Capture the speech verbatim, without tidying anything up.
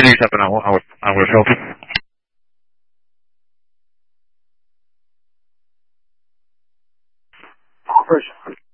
these happen, I, I, would, I would help you. Operation.